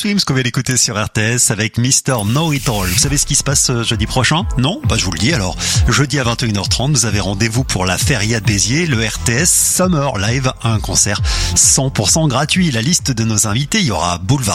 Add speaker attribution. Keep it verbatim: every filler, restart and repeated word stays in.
Speaker 1: Swims qu'on vient d'écouter sur R T S avec mister Know It All. Vous savez ce qui se passe jeudi prochain? Non? Bah je vous le dis alors. Jeudi à vingt et une heures trente, vous avez rendez-vous pour la Feria de Béziers, le R T S Summer Live, un concert cent pour cent gratuit. La liste de nos invités, il y aura Boulevard